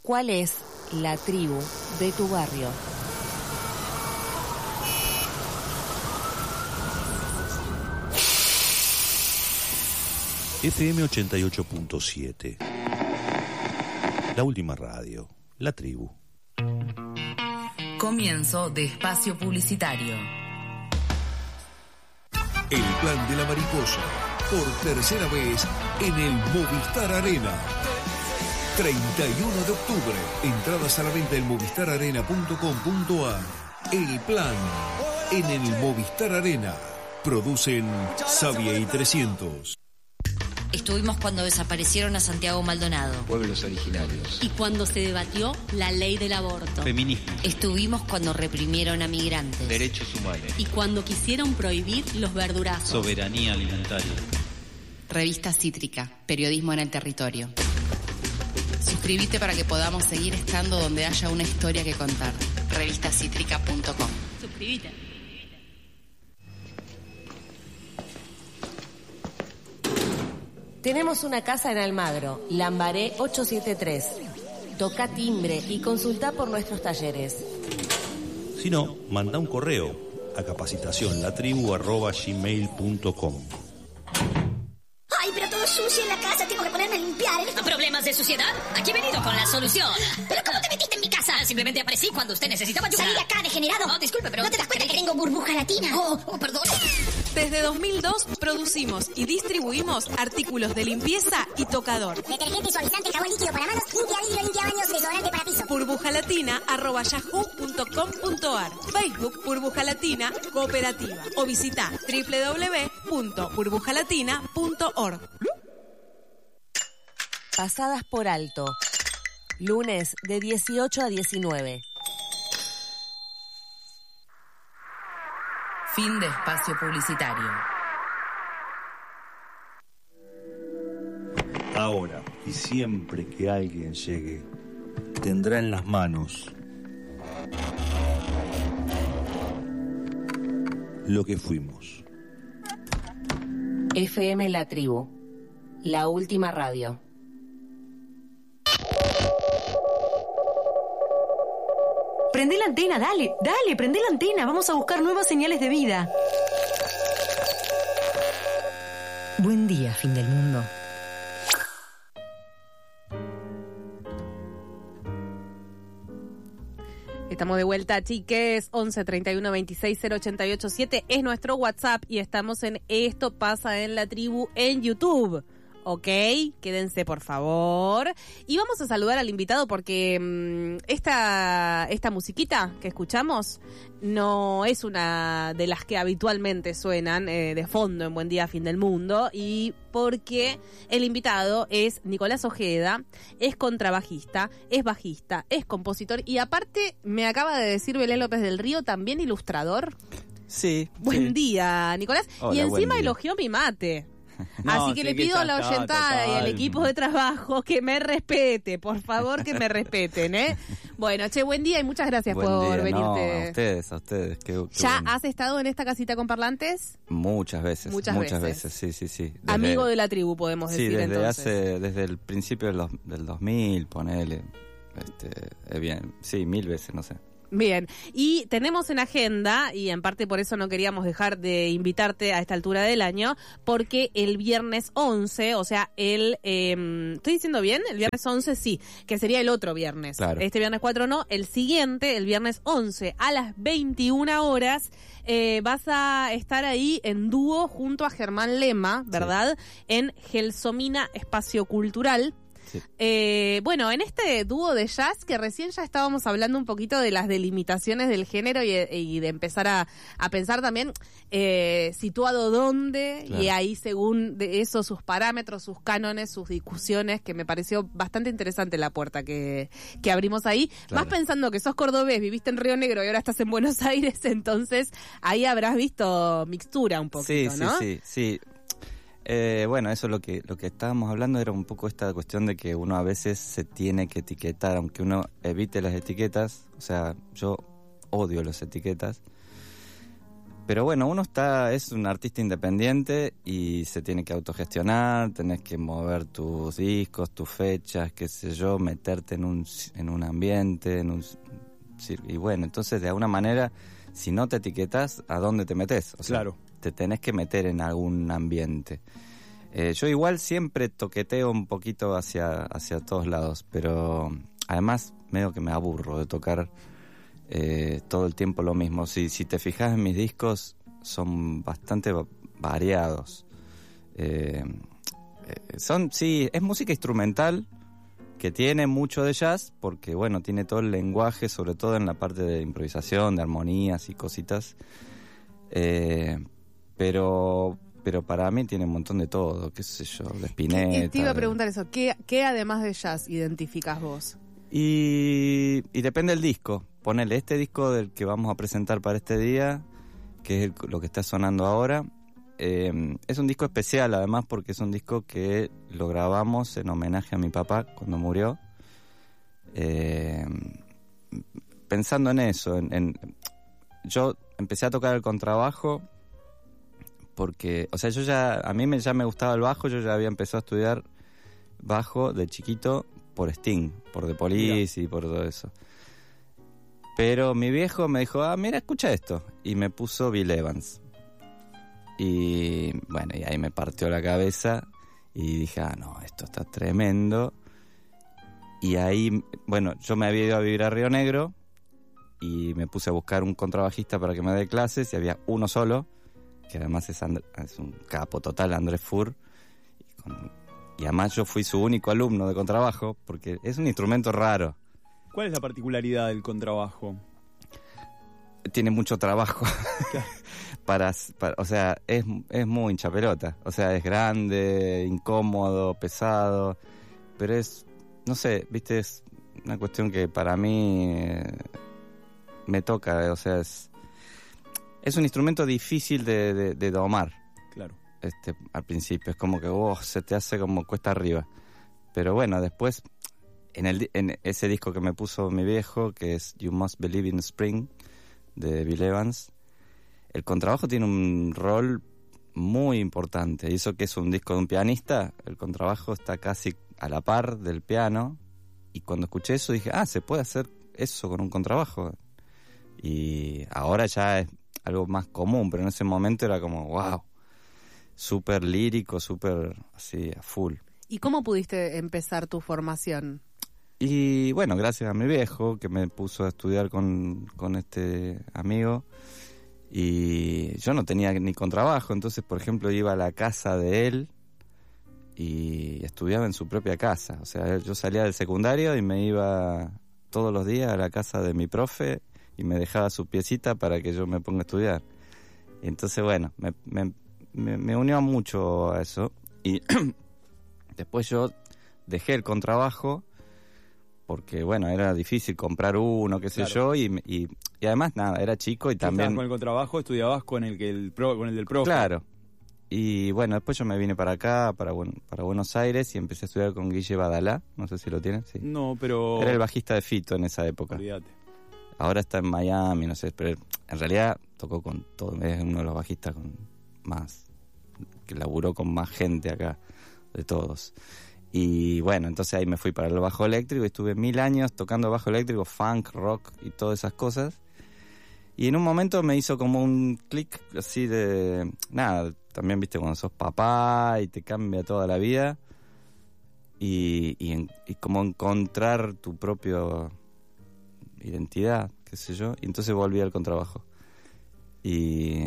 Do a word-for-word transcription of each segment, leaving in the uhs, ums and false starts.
¿Cuál es la tribu de tu barrio? F M ochenta y ocho punto siete. La última radio, la tribu. Comienzo de espacio publicitario. El plan de la mariposa, por tercera vez en el Movistar Arena. treinta y uno de octubre, entradas a la venta en movistar arena punto com punto a r. El plan en el Movistar Arena. Producen Xavier y trescientos. Estuvimos cuando desaparecieron a Santiago Maldonado. Pueblos originarios. Y cuando se debatió la ley del aborto. Feminismo. Estuvimos cuando reprimieron a migrantes. Derechos humanos. Y cuando quisieron prohibir los verdurazos. Soberanía alimentaria. Revista Cítrica, periodismo en el territorio. Suscríbete para que podamos seguir estando donde haya una historia que contar. revista cítrica punto com. Suscríbete. Tenemos una casa en Almagro, Lambaré ochocientos setenta y tres. Toca timbre y consulta por nuestros talleres. Si no, manda un correo a capacitacionlatribu arroba gmail punto com. Ay, pero todo sucio en la casa, tengo que ponerme a limpiar. ¿eh? ¿Problemas de suciedad? Aquí he venido con la solución. ¿Pero cómo te metiste en mi casa? Simplemente aparecí cuando usted necesitaba ayuda. Salí de acá, degenerado. Oh, disculpe, pero... ¿No te das cuenta que tengo burbuja latina? Oh, oh, perdón. Desde dos mil dos producimos y distribuimos artículos de limpieza y tocador. Detergente, suavizante, jabón líquido para manos, limpia vidrio, limpia baños, desodorante para piso. burbujalatina arroba yahoo punto com punto a r. Facebook Burbuja Latina Cooperativa. O visita doble u doble u doble u punto burbujalatina punto org. Pasadas por alto. Lunes de dieciocho a diecinueve. Fin de espacio publicitario. Ahora y siempre que alguien llegue, tendrá en las manos lo que fuimos. F M La Tribu, la última radio. Prendé la antena, dale, dale, prendé la antena. Vamos a buscar nuevas señales de vida. Buen día, fin del mundo. Estamos de vuelta, chiques. Once treinta y uno veintiséis cero ochenta y ocho siete es nuestro WhatsApp y estamos en Esto Pasa en la Tribu en YouTube. Ok, quédense por favor. Y vamos a saludar al invitado porque mmm, esta, esta musiquita que escuchamos no es una de las que habitualmente suenan eh, de fondo en Buen Día, Fin del Mundo. Y porque el invitado es Nicolás Ojeda, es contrabajista, es bajista, es compositor y aparte me acaba de decir Belén López del Río, también ilustrador. Sí. Buen sí. día, Nicolás. Hola, y encima día. elogió mi mate. No, Así que sí le que pido a la está- oyentada total. y al equipo de trabajo que me respete, por favor que me respeten, ¿eh? Bueno, che, buen día y muchas gracias Buen por día. venirte. No, a ustedes, a ustedes. Qué, qué ¿Ya bueno. has estado en esta casita con parlantes? Muchas veces. Muchas Muchas, veces. veces. sí, sí, sí. Desde- Amigo de la tribu, podemos Sí, decir desde entonces. hace, desde el principio del, dos- del dos mil, ponele. Este, eh, bien, sí, mil veces, no sé. Bien, y tenemos en agenda, y en parte por eso no queríamos dejar de invitarte a esta altura del año, porque el viernes once, o sea, el... Eh, ¿estoy diciendo bien? El viernes once sí, que sería el otro viernes. Claro. Este viernes cuatro no, el siguiente, el viernes once, a las veintiuna horas, eh, vas a estar ahí en dúo junto a Germán Lema, ¿verdad? Sí. En Gelsomina Espacio Cultural. Sí. Eh, bueno, en este dúo de jazz que recién ya estábamos hablando un poquito de las delimitaciones del género y, y de empezar a, a pensar también eh, situado dónde, claro. Y ahí según de eso sus parámetros, sus cánones, sus discusiones, que me pareció bastante interesante la puerta que, que abrimos ahí. Claro. Más pensando que sos cordobés, viviste en Río Negro y ahora estás en Buenos Aires, entonces ahí habrás visto mixtura un poquito, sí, ¿no? Sí, sí, sí. Eh, bueno, eso lo que lo que estábamos hablando era un poco esta cuestión de que uno a veces se tiene que etiquetar, aunque uno evite las etiquetas. O sea, yo odio las etiquetas. pero bueno, uno está es un artista independiente y se tiene que autogestionar, tenés que mover tus discos, tus fechas, qué sé yo, meterte en un, en un ambiente, en un y bueno, entonces de alguna manera, si no te etiquetas, ¿a dónde te metes? O sea, claro. Te tenés que meter en algún ambiente. Eh, yo igual siempre toqueteo un poquito hacia, hacia todos lados, pero además medio que me aburro de tocar eh, todo el tiempo lo mismo. Si, si te fijas en mis discos, son bastante variados. Eh, eh, son, sí, es música instrumental, que tiene mucho de jazz, porque bueno, tiene todo el lenguaje, sobre todo en la parte de improvisación, de armonías y cositas, eh, pero pero para mí tiene un montón de todo, qué sé yo, de Spinetta. Te iba a de... preguntar eso, ¿qué, qué además de jazz identificás vos? Y, y depende del disco, ponele este disco del que vamos a presentar para este día, que es el, lo que está sonando ahora. Eh, es un disco especial además porque es un disco que lo grabamos en homenaje a mi papá cuando murió, eh, pensando en eso en, en, yo empecé a tocar el contrabajo porque, o sea, yo ya a mí me, ya me gustaba el bajo, yo ya había empezado a estudiar bajo de chiquito por Sting, por The Police y por todo eso, pero mi viejo me dijo, ah, mira, escucha esto, y me puso Bill Evans. Y bueno, y ahí me partió la cabeza y dije, ah, no, esto está tremendo. Y ahí, bueno, yo me había ido a vivir a Río Negro y me puse a buscar un contrabajista para que me dé clases y había uno solo, que además es, And- es un capo total, Andrés Fur. Y, con, y además yo fui su único alumno de contrabajo porque es un instrumento raro. ¿Cuál es la particularidad del contrabajo? Tiene mucho trabajo. Para, para, o sea, es, es muy hincha pelota. O sea, es grande, incómodo, pesado. Pero es, no sé, viste, es una cuestión que para mí eh, me toca. O sea, es, es un instrumento difícil de, de, de domar. Claro. Este, al principio es como que oh, se te hace como cuesta arriba. Pero bueno, después, en, el, en ese disco que me puso mi viejo, que es You Must Believe in Spring, de Bill Evans, el contrabajo tiene un rol muy importante. Y eso que es un disco de un pianista, el contrabajo está casi a la par del piano. Y cuando escuché eso dije, ah, se puede hacer eso con un contrabajo. Y ahora ya es algo más común, pero en ese momento era como, wow, súper lírico, súper así, a full. ¿Y cómo pudiste empezar tu formación? Y bueno, gracias a mi viejo, que me puso a estudiar con, con este amigo. Y yo no tenía ni contrabajo, entonces, por ejemplo, iba a la casa de él y estudiaba en su propia casa. O sea, yo salía del secundario y me iba todos los días a la casa de mi profe y me dejaba su piecita para que yo me ponga a estudiar. Y entonces, bueno, me, me, me, me unió mucho a eso. Y después yo dejé el contrabajo porque, bueno, era difícil comprar uno, qué sé claro. yo, y, y, y además, nada, era chico y también... Estabas con el contrabajo, estudiabas con el, que el, pro, con el del profe. Claro. Y bueno, después yo me vine para acá, para, para Buenos Aires, y empecé a estudiar con Guille Badalá, no sé si lo tienen, sí. No, pero... Era el bajista de Fito en esa época. Olvídate. Ahora está en Miami, no sé, pero en realidad tocó con todo, es uno de los bajistas con más, que laburó con más gente acá, de todos. Y bueno, entonces ahí me fui para el bajo eléctrico y estuve mil años tocando bajo eléctrico, funk, rock y todas esas cosas. Y en un momento me hizo como un clic así de... Nada, también viste cuando sos papá y te cambia toda la vida. Y, y, en, y como encontrar tu propia identidad, qué sé yo. Y entonces volví al contrabajo. Y...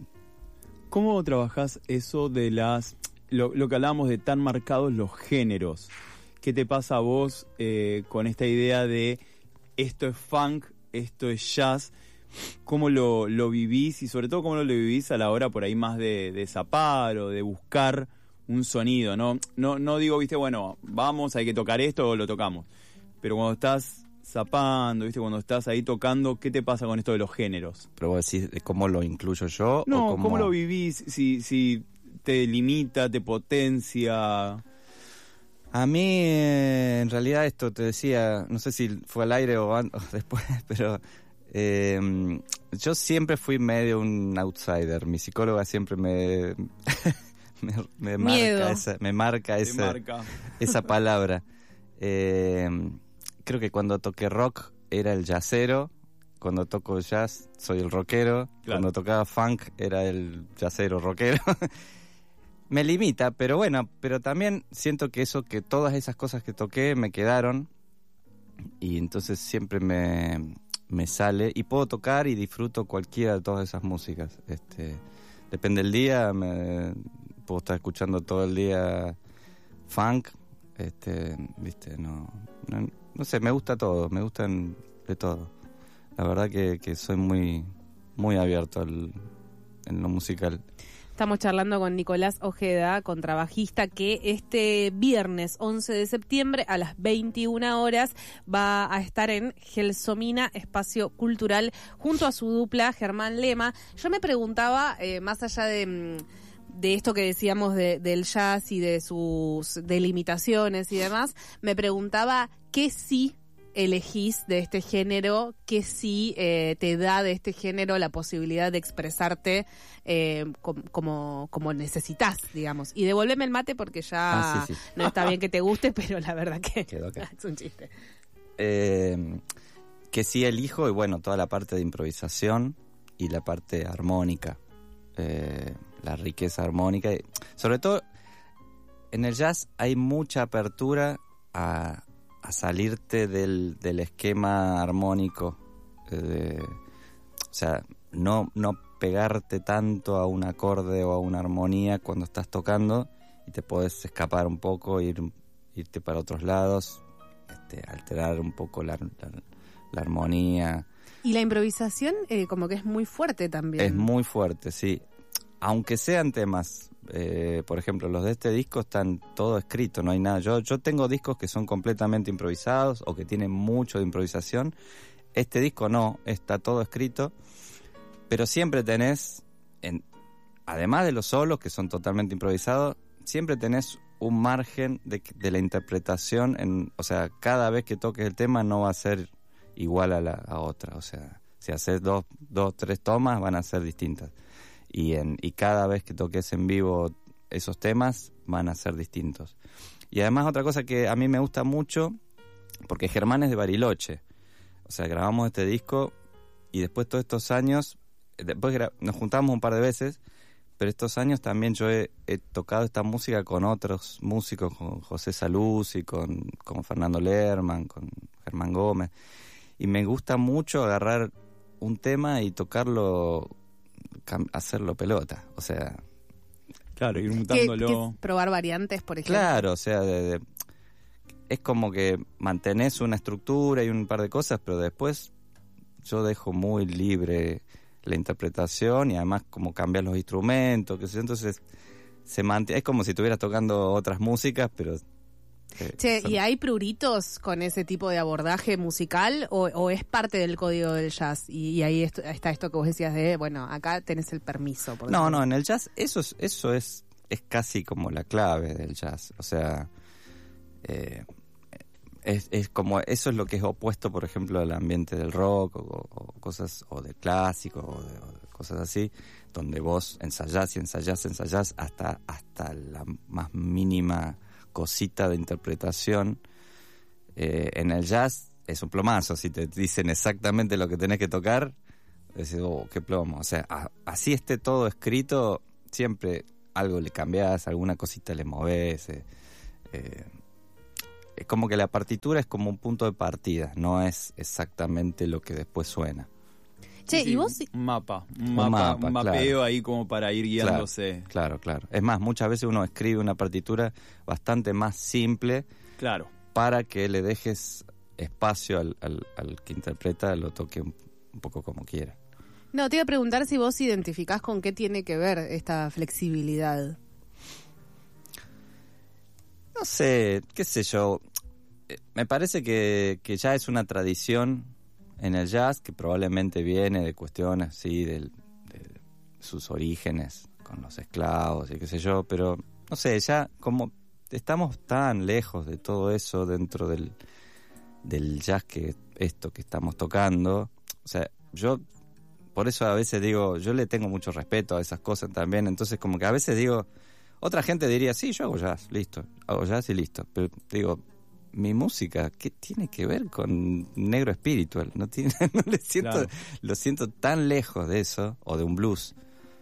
¿Cómo trabajás eso de las... Lo, lo que hablábamos de tan marcados los géneros? ¿Qué te pasa a vos eh, con esta idea de esto es funk, esto es jazz? ¿Cómo lo, lo vivís? Y sobre todo, ¿cómo lo vivís a la hora por ahí más de, de zapar o de buscar un sonido? No, no, no digo, viste, bueno, vamos, hay que tocar esto o lo tocamos. Pero cuando estás zapando, viste, cuando estás ahí tocando, ¿qué te pasa con esto de los géneros? ¿Pero vos decís cómo lo incluyo yo? No, o cómo... ¿cómo lo vivís? Si, si te limita, te potencia... A mí, eh, en realidad, esto te decía, no sé si fue al aire o, an- o después, pero Eh, yo siempre fui medio un outsider. Mi psicóloga siempre me me, me marca esa, me marca esa, marca. esa palabra. Eh, creo que cuando toqué rock era el jazzero. Cuando toco jazz soy el rockero. Claro. Cuando tocaba funk era el jazzero rockero. Me limita, pero bueno, pero también siento que eso, que todas esas cosas que toqué me quedaron y entonces siempre me, me sale y puedo tocar y disfruto cualquiera de todas esas músicas. Este, depende del día, me, puedo estar escuchando todo el día funk, este, viste, no, no, no sé, me gusta todo, me gustan de todo. La verdad que, que soy muy, muy abierto al, en lo musical. Estamos charlando con Nicolás Ojeda, contrabajista, que este viernes once de septiembre a las veintiuna horas va a estar en Gelsomina, Espacio Cultural, junto a su dupla Germán Lema. Yo me preguntaba, eh, más allá de... de esto que decíamos de, del jazz y de sus delimitaciones y demás, me preguntaba qué sí elegís de este género, que sí eh, te da de este género la posibilidad de expresarte eh, com, como, como necesitas, digamos. Y devolveme el mate porque ya ah, sí, sí. no está bien que te guste, pero la verdad que es un chiste. Eh, que sí elijo, y bueno, toda la parte de improvisación y la parte armónica, eh, la riqueza armónica. Sobre todo, en el jazz hay mucha apertura a... a salirte del, del esquema armónico, eh, o sea, no, no pegarte tanto a un acorde o a una armonía cuando estás tocando y te podés escapar un poco, ir, irte para otros lados, este, alterar un poco la, la, la armonía. Y la improvisación eh, como que es muy fuerte también. Es muy fuerte, sí. Aunque sean temas, eh, por ejemplo, los de este disco están todo escrito, no hay nada. Yo, yo tengo discos que son completamente improvisados o que tienen mucho de improvisación. Este disco no, está todo escrito, pero siempre tenés, en, además de los solos que son totalmente improvisados, siempre tenés un margen de, de la interpretación. En, o sea, cada vez que toques el tema no va a ser igual a la a otra. O sea, si haces dos, dos, tres tomas van a ser distintas. Y, en, y cada vez que toques en vivo esos temas van a ser distintos. Y además otra cosa que a mí me gusta mucho, porque Germán es de Bariloche. O sea, grabamos este disco y después todos estos años, después gra- nos juntamos un par de veces, pero estos años también yo he, he tocado esta música con otros músicos, con José Saluzzi, con, con Fernando Lerman, con Germán Gómez. Y me gusta mucho agarrar un tema y tocarlo, hacerlo pelota, o sea... Claro, ir mutándolo. ¿Qué, qué, probar variantes, por ejemplo. Claro, o sea, de, de, es como que mantenés una estructura y un par de cosas, pero después yo dejo muy libre la interpretación y además como cambiar los instrumentos, que entonces se mantiene, es como si estuvieras tocando otras músicas, pero... Eh, che, son... ¿y hay pruritos con ese tipo de abordaje musical o, o es parte del código del jazz? Y, y ahí esto, está esto que vos decías de, bueno, acá tenés el permiso. Por no, ejemplo. no, en el jazz eso es, eso es, es casi como la clave del jazz. O sea, eh, es, es como, eso es lo que es opuesto, por ejemplo, al ambiente del rock o, o cosas, o del clásico o de, o de cosas así, donde vos ensayás y ensayás, ensayás hasta, hasta la más mínima cosita de interpretación. Eh, en el jazz es un plomazo, si te dicen exactamente lo que tenés que tocar, decís, oh, qué plomo. O sea, a, así esté todo escrito, siempre algo le cambiás, alguna cosita le movés. Eh, eh, es como que la partitura es como un punto de partida, no es exactamente lo que después suena. Che, sí, ¿y vos? Un mapa, un, mapa, un, mapa, un mapeo claro. Ahí como para ir guiándose. Claro, claro, claro. Es más, muchas veces uno escribe una partitura bastante más simple. Claro. Para que le dejes espacio al, al, al que interpreta, lo toque un, un poco como quiera. No, te iba a preguntar si vos identificás con qué tiene que ver esta flexibilidad. No sé, qué sé yo. Me parece que, que ya es una tradición en el jazz que probablemente viene de cuestiones, sí, de, de sus orígenes con los esclavos y qué sé yo, pero no sé, ya como estamos tan lejos de todo eso dentro del, del jazz que esto que estamos tocando, o sea, yo, por eso a veces digo, yo le tengo mucho respeto a esas cosas también, entonces como que a veces digo, otra gente diría, sí, yo hago jazz, listo, hago jazz y listo, pero digo, mi música, ¿qué tiene que ver con negro espiritual? No tiene, no le siento, claro. Lo siento tan lejos de eso, o de un blues,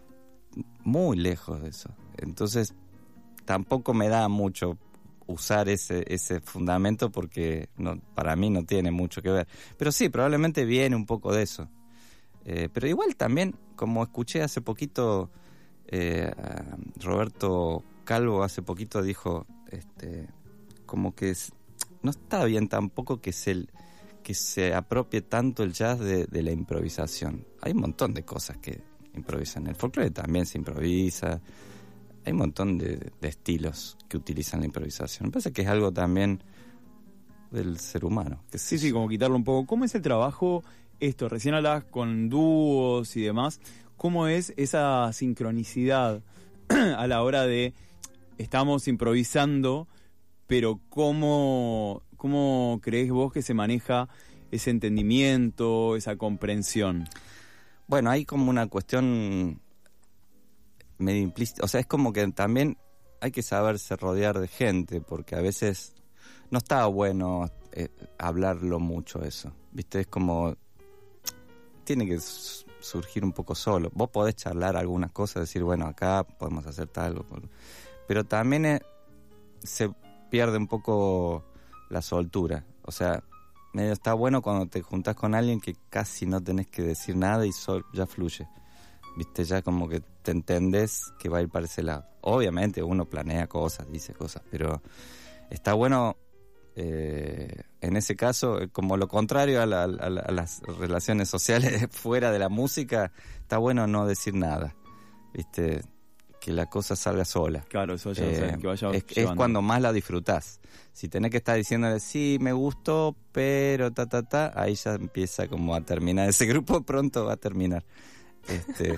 muy lejos de eso. Entonces, tampoco me da mucho usar ese ese fundamento porque no, para mí no tiene mucho que ver. Pero sí, probablemente viene un poco de eso. Eh, pero igual también, como escuché hace poquito, eh, Roberto Calvo hace poquito dijo, este, como que es, no está bien tampoco que se, que se apropie tanto el jazz de, de la improvisación. Hay un montón de cosas que improvisan. El folclore también se improvisa. Hay un montón de, de estilos que utilizan la improvisación. Me parece que es algo también del ser humano. Que sí, sí, como quitarlo un poco. ¿Cómo es el trabajo, esto, recién hablabas con dúos y demás, cómo es esa sincronicidad a la hora de estamos improvisando, pero cómo, cómo crees vos que se maneja ese entendimiento, esa comprensión? Bueno, hay como una cuestión medio implícita, o sea, es como que también hay que saberse rodear de gente, porque a veces no está bueno eh, hablarlo mucho eso, ¿viste? Es como, tiene que surgir un poco solo. Vos podés charlar algunas cosas, decir, bueno, acá podemos hacer tal, pero también es, se pierde un poco la soltura, o sea, medio está bueno cuando te juntás con alguien que casi no tenés que decir nada y sol, ya fluye, viste, ya como que te entendés que va a ir para ese lado. Obviamente uno planea cosas, dice cosas, pero está bueno eh, en ese caso, como lo contrario a, la, a, la, a las relaciones sociales fuera de la música, está bueno no decir nada, viste, que la cosa salga sola. Claro, eso ya eh, sé, que vaya es, es cuando más la disfrutás. Si tenés que estar diciéndole, sí, me gustó, pero ta, ta, ta, ahí ya empieza como a terminar. Ese grupo pronto va a terminar. Este...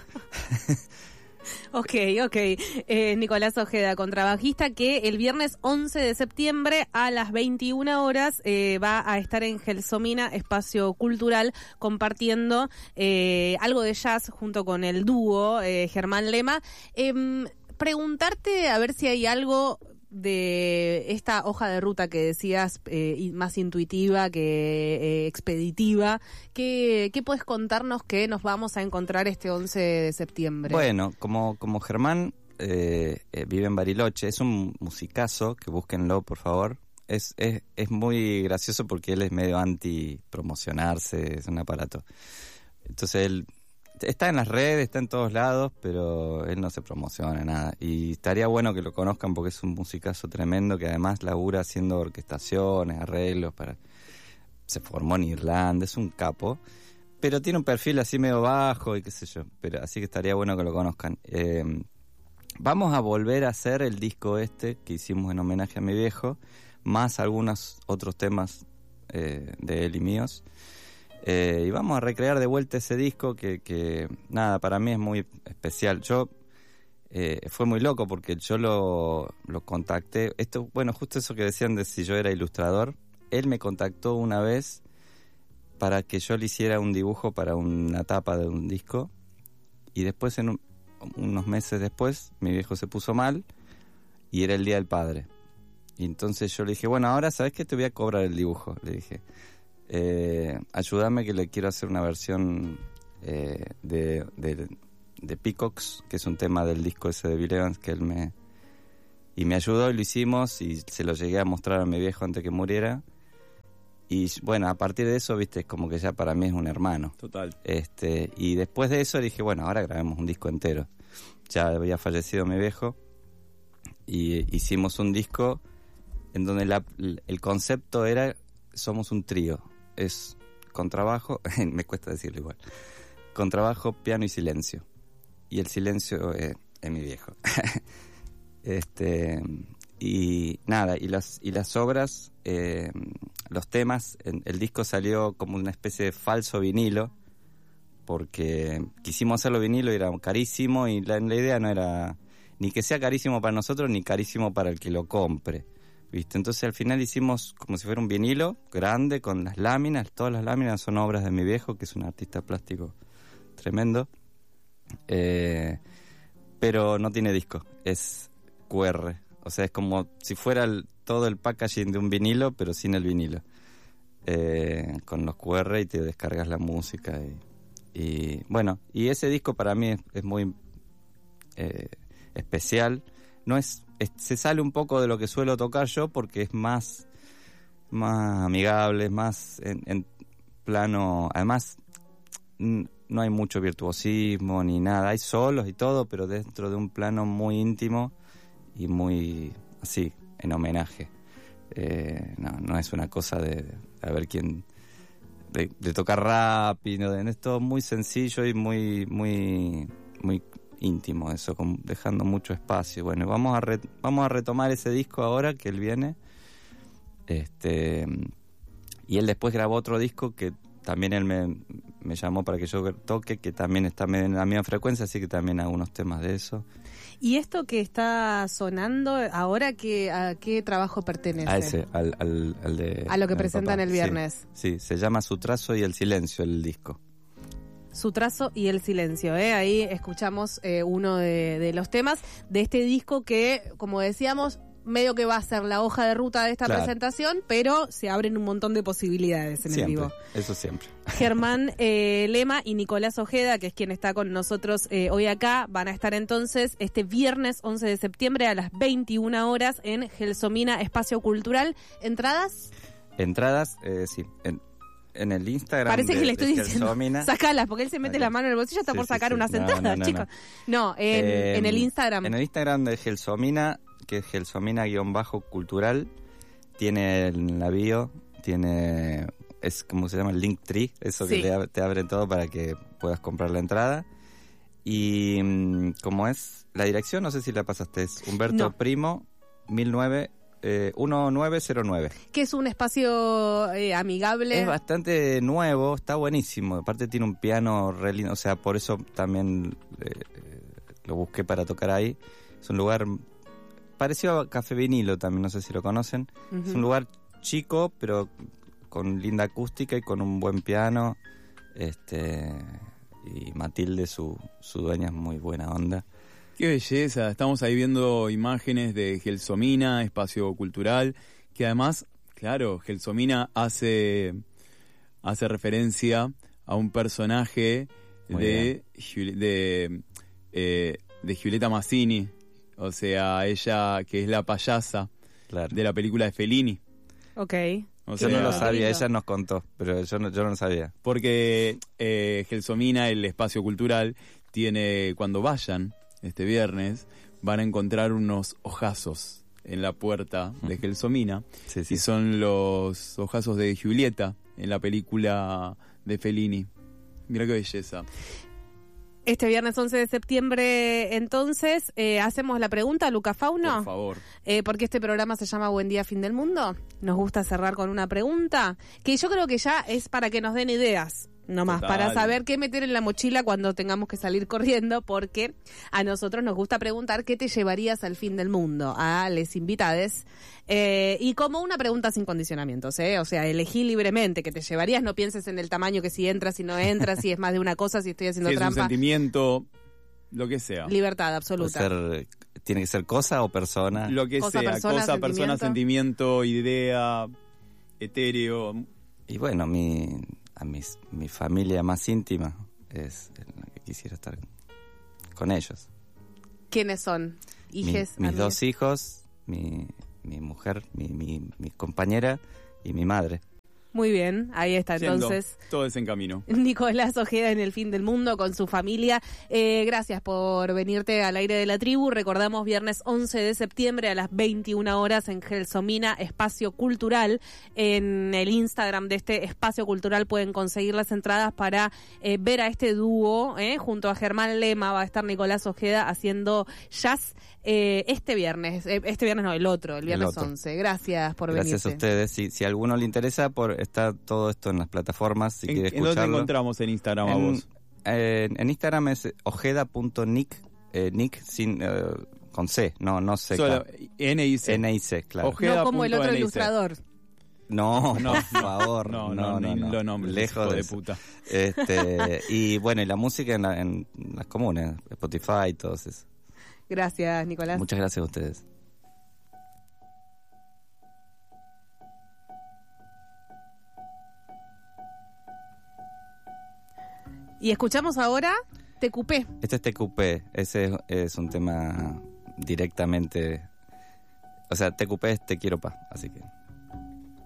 Ok, ok. Eh, Nicolás Ojeda, contrabajista, que el viernes once de septiembre a las veintiuna horas eh, va a estar en Gelsomina, espacio cultural, compartiendo eh, algo de jazz junto con el dúo eh, Germán Lema. Eh, preguntarte a ver si hay algo de esta hoja de ruta que decías, eh, más intuitiva que eh, expeditiva. ¿Qué, ¿Qué puedes contarnos que nos vamos a encontrar este once de septiembre? Bueno, como, como Germán eh, eh, vive en Bariloche, es un musicazo, que búsquenlo por favor. Es, es, es muy gracioso porque él es medio anti promocionarse, es un aparato. Entonces él está en las redes, está en todos lados, pero él no se promociona nada. Y estaría bueno que lo conozcan porque es un musicazo tremendo que además labura haciendo orquestaciones, arreglos para... Se formó en Irlanda, es un capo, pero tiene un perfil así medio bajo y qué sé yo, pero así que estaría bueno que lo conozcan. Eh, vamos a volver a hacer el disco este que hicimos en homenaje a mi viejo, más algunos otros temas eh, de él y míos. Eh, y vamos a recrear de vuelta ese disco que, que nada, para mí es muy especial. Yo, eh, fue muy loco porque yo lo, lo contacté, esto, bueno, justo eso que decían de si yo era ilustrador, él me contactó una vez para que yo le hiciera un dibujo para una tapa de un disco, y después, en un, unos meses después, mi viejo se puso mal y era el Día del Padre. Y entonces yo le dije, bueno, ahora ¿sabes qué? Te voy a cobrar el dibujo, le dije. Eh, ayúdame que le quiero hacer una versión eh, de, de, de Peacocks, que es un tema del disco ese de Bill Evans que él me... Y me ayudó y lo hicimos y se lo llegué a mostrar a mi viejo antes que muriera. Y bueno, a partir de eso, viste, es como que ya para mí es un hermano. Total. Este, y después de eso dije, bueno, ahora grabemos un disco entero. Ya había fallecido mi viejo y hicimos un disco en donde la, el concepto era, somos un trío. Es contrabajo, me cuesta decirlo igual, contrabajo, piano y silencio. Y el silencio eh, es mi viejo. este y nada, y las y las obras, eh, los temas, en, el disco salió como una especie de falso vinilo, porque quisimos hacerlo vinilo y era carísimo, y la, la idea no era ni que sea carísimo para nosotros ni carísimo para el que lo compre. ¿viste? Entonces al final hicimos como si fuera un vinilo grande con las láminas. Todas las láminas son obras de mi viejo, que es un artista plástico tremendo. Eh, pero no tiene disco, es cu erre. O sea, es como si fuera el, todo el packaging de un vinilo, pero sin el vinilo. Eh, con los cu erre y te descargas la música. Y, y bueno, y ese disco para mí es, es muy eh, especial. No es, es, se sale un poco de lo que suelo tocar yo porque es más, más amigable, es más en, en plano. Además, n- no hay mucho virtuosismo ni nada. Hay solos y todo, pero dentro de un plano muy íntimo y muy así, en homenaje. Eh, no, no es una cosa de, de a ver quién de, de tocar rápido, es todo muy sencillo y muy muy muy íntimo, eso, con, dejando mucho espacio. Bueno, vamos a re, vamos a retomar ese disco ahora que él viene, este y él después grabó otro disco que también él me, me llamó para que yo toque, que también está en la misma frecuencia, así que también hago unos temas de eso. ¿Y esto que está sonando ahora, qué, a qué trabajo pertenece? A ese, al, al, al de... A lo que presentan el viernes. Sí, sí, se llama Su trazo y el silencio, el disco. Su trazo y el silencio, ¿eh? Ahí escuchamos eh, uno de, de los temas de este disco que, como decíamos, medio que va a ser la hoja de ruta de esta Claro. presentación, pero se abren un montón de posibilidades en Siempre, el vivo. eso siempre. Germán eh, Lema y Nicolás Ojeda, que es quien está con nosotros eh, hoy acá, van a estar entonces este viernes once de septiembre a las veintiuna horas en Gelsomina Espacio Cultural. ¿Entradas? Entradas, eh, sí, en, en el Instagram. Parece de, que le estoy de diciendo, Gelsomina. sacalas, porque él se mete Acá. la mano en el bolsillo hasta Sí, por sí, sacar sí. unas No, entradas, no, no, chicos. no. No, en, Eh, en el Instagram. En el Instagram de Gelsomina, que es Gelsomina-cultural, tiene en la bio, tiene, es como se llama el Linktree, eso Sí. que te, ab- te abre todo para que puedas comprar la entrada. Y mm, como es la dirección, no sé si la pasaste, es Humberto No. Primo, mil nueve, eh, diecinueve cero nueve. Que es un espacio eh, amigable. Es bastante nuevo, está buenísimo. Aparte tiene un piano re lindo, o sea, por eso también eh, eh, lo busqué para tocar ahí. Es un lugar parecido a Café Vinilo también, no sé si lo conocen. Ujú. Es un lugar chico, pero con linda acústica y con un buen piano. Este y Matilde, su, su dueña, es muy buena onda. Qué belleza, estamos ahí viendo imágenes de Gelsomina, espacio cultural, que además, claro, Gelsomina hace, hace referencia a un personaje Muy de, Giul- de, eh, de Giulietta Mazzini, o sea, ella que es la payasa Claro. de la película de Fellini. Ok. O Yo sea, no lo sabía, lindo. ella nos contó, pero yo no, yo no lo sabía. Porque eh, Gelsomina, el espacio cultural, tiene, cuando vayan este viernes, van a encontrar unos ojazos en la puerta de Gelsomina. Sí, sí. Y son los ojazos de Giulietta en la película de Fellini. Mira qué belleza. Este viernes once de septiembre, entonces, eh, hacemos la pregunta, Luca Fauno. Por favor. Eh, porque este programa se llama Buen Día, Fin del Mundo. Nos gusta cerrar con una pregunta que yo creo que ya es para que nos den ideas. Nomás, Total. para saber qué meter en la mochila cuando tengamos que salir corriendo, porque a nosotros nos gusta preguntar qué te llevarías al fin del mundo, a les invitades, eh, y como una pregunta sin condicionamientos, ¿eh? O sea, elegí libremente qué te llevarías, no pienses en el tamaño, que si entras, si no entras, si es más de una cosa, si estoy haciendo Si es un trampa. sentimiento, lo que sea. Libertad Puede absoluta. ser, ¿tiene que ser cosa o persona? Lo que Cosa, sea, persona, cosa, persona, sentimiento. sentimiento, idea, etéreo. Y bueno, mi, a mis, mi familia más íntima es en la que quisiera estar con ellos. ¿Quiénes son? Mi- Hijes, mis amigos. dos hijos, mi, mi mujer, mi, mi, mi compañera y mi madre. Muy bien, ahí está Siendo entonces todo es en camino. Nicolás Ojeda en el fin del mundo con su familia. Eh, gracias por venirte al aire de la tribu. Recordamos viernes once de septiembre a las veintiuna horas en Gelsomina, Espacio Cultural. En el Instagram de este Espacio Cultural pueden conseguir las entradas para eh, ver a este dúo. Eh, junto a Germán Lema va a estar Nicolás Ojeda haciendo jazz eh, este viernes. Eh, este viernes no, el otro, el viernes otro. once. Gracias por Gracias venirte. a ustedes. Si, si a alguno le interesa, por está todo esto en las plataformas. Si ¿En, quiere en dónde te escucharlo. encontramos en Instagram a En, vos? eh, en Instagram es ojeda punto nick, eh, nick sin, eh, con C, no, no C. Solo N I C. N I C, claro. Ojeda No como el otro punto N I C. ilustrador. No, No, por favor, no, no, no, no, ni no. lo nombres, Lejos hijo de, de eso. puta. Este, y bueno, y la música en, la- en las comunes, Spotify y todo eso. Gracias, Nicolás. Muchas gracias a ustedes. Y escuchamos ahora Te Cupé. Este es T Q P, ese es, es un tema directamente, o sea, T Q P es Te Quiero Pa, así que...